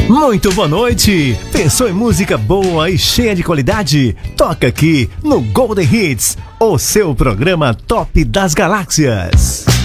Muito boa noite! Pensou em música boa e cheia de qualidade? Toca aqui no Golden Hits, o seu programa top das galáxias.